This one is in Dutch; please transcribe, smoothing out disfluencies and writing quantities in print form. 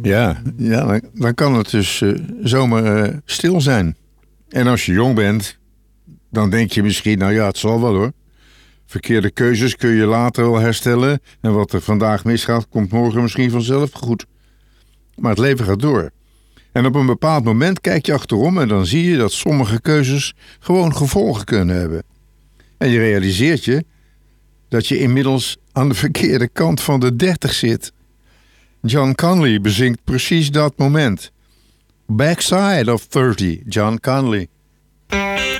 Ja, dan kan het dus zomaar stil zijn. En als je jong bent, dan denk je misschien, nou ja, het zal wel hoor. Verkeerde keuzes kun je later wel herstellen. En wat er vandaag misgaat, komt morgen misschien vanzelf goed. Maar het leven gaat door. En op een bepaald moment kijk je achterom en dan zie je dat sommige keuzes gewoon gevolgen kunnen hebben. En je realiseert je dat je inmiddels aan de verkeerde kant van de 30 zit. John Conley bezingt precies dat moment. Backside of 30, John Conley.